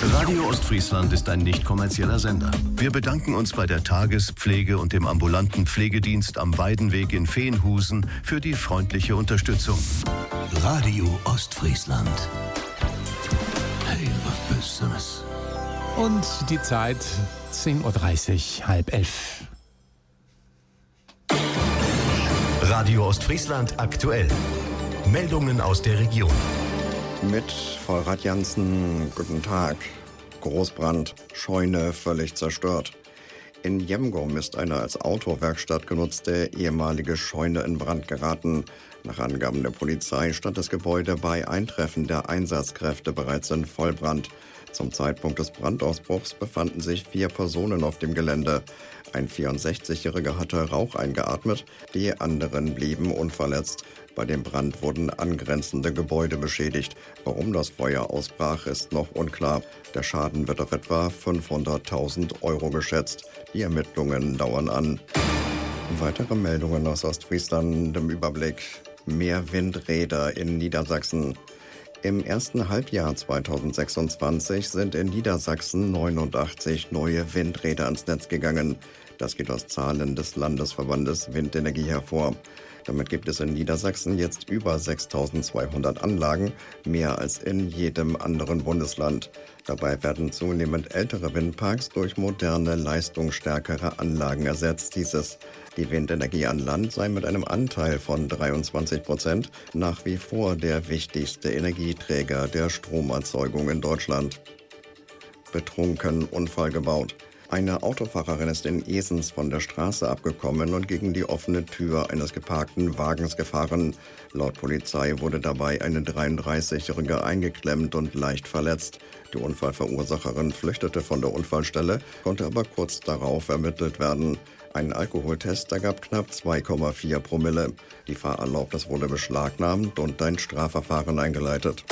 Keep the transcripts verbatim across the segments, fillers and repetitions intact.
Radio Ostfriesland ist ein nicht kommerzieller Sender. Wir bedanken uns bei der Tagespflege und dem ambulanten Pflegedienst am Weidenweg in Veenhusen für die freundliche Unterstützung. Radio Ostfriesland. Hey, was Besseres. Und die Zeit zehn Uhr dreißig, halb elf. Radio Ostfriesland aktuell. Meldungen aus der Region. Mit Volrad Jansen, guten Tag. Großbrand, Scheune völlig zerstört. In Jemgum ist eine als Autowerkstatt genutzte ehemalige Scheune in Brand geraten. Nach Angaben der Polizei stand das Gebäude bei Eintreffen der Einsatzkräfte bereits in Vollbrand. Zum Zeitpunkt des Brandausbruchs befanden sich vier Personen auf dem Gelände. Ein vierundsechzigjähriger hatte Rauch eingeatmet, die anderen blieben unverletzt. Bei dem Brand wurden angrenzende Gebäude beschädigt. Warum das Feuer ausbrach, ist noch unklar. Der Schaden wird auf etwa fünfhunderttausend Euro geschätzt. Die Ermittlungen dauern an. Weitere Meldungen aus Ostfriesland im Überblick. Mehr Windräder in Niedersachsen. Im ersten Halbjahr zweitausendsechsundzwanzig sind in Niedersachsen neunundachtzig neue Windräder ans Netz gegangen. Das geht aus Zahlen des Landesverbandes Windenergie hervor. Damit gibt es in Niedersachsen jetzt über sechstausendzweihundert Anlagen, mehr als in jedem anderen Bundesland. Dabei werden zunehmend ältere Windparks durch moderne, leistungsstärkere Anlagen ersetzt, hieß es. Die Windenergie an Land sei mit einem Anteil von dreiundzwanzig Prozent nach wie vor der wichtigste Energieträger der Stromerzeugung in Deutschland. Betrunken Unfall gebaut. Eine Autofahrerin ist in Esens von der Straße abgekommen und gegen die offene Tür eines geparkten Wagens gefahren. Laut Polizei wurde dabei eine dreiunddreißigjährige eingeklemmt und leicht verletzt. Die Unfallverursacherin flüchtete von der Unfallstelle, konnte aber kurz darauf ermittelt werden. Ein Alkoholtest ergab knapp zwei Komma vier Promille. Die Fahrerlaubnis wurde beschlagnahmt und ein Strafverfahren eingeleitet.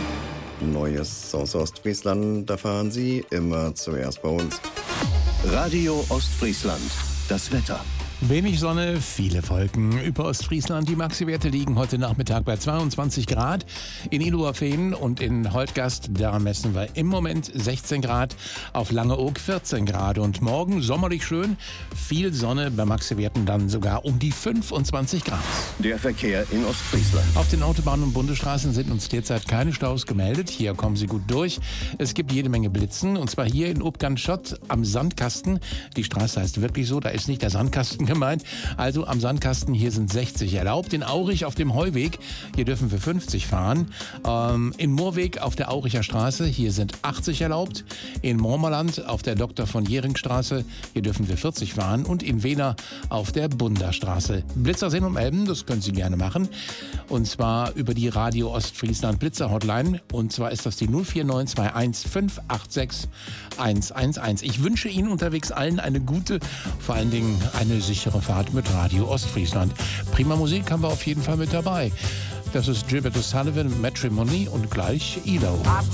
Neues aus Ostfriesland erfahren Sie immer zuerst bei uns. Radio Ostfriesland. Das Wetter. Wenig Sonne, viele Wolken über Ostfriesland. Die Maxi-Werte liegen heute Nachmittag bei zweiundzwanzig Grad. In Ilua-Fehn und in Holtgast, da messen wir im Moment sechzehn Grad. Auf Langeoog vierzehn Grad. Und morgen sommerlich schön, viel Sonne, bei Maxi-Werten dann sogar um die fünfundzwanzig Grad. Der Verkehr in Ostfriesland. Auf den Autobahnen und Bundesstraßen sind uns derzeit keine Staus gemeldet. Hier kommen sie gut durch. Es gibt jede Menge Blitzen. Und zwar hier in Obgandschott am Sandkasten. Die Straße heißt wirklich so, da ist nicht der Sandkasten gemeint. Also am Sandkasten, hier sind sechzig erlaubt. In Aurich auf dem Heuweg, hier dürfen wir fünfzig fahren. Ähm, in Moorweg auf der Auricher Straße, hier sind achtzig erlaubt. In Mormerland auf der Doktor von Jering-Straße, hier dürfen wir vierzig fahren. Und in Wehner auf der Bunderstraße. Blitzer sind um Elben, das können Sie gerne machen. Und zwar über die Radio Ostfriesland Blitzer Hotline. Und zwar ist das die null vier neun zwei eins fünf acht sechs eins eins eins. Ich wünsche Ihnen unterwegs allen eine gute, vor allen Dingen eine sichere Fahrt mit Radio Ostfriesland. Prima Musik haben wir auf jeden Fall mit dabei. Das ist Gilbert O'Sullivan, Matrimony und gleich Elo.